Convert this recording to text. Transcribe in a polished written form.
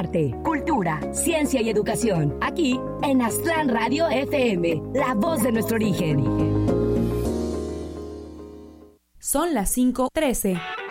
arte, cultura, ciencia y educación. Aquí en Aztlán Radio FM, la voz de nuestro origen. Son las 5:13.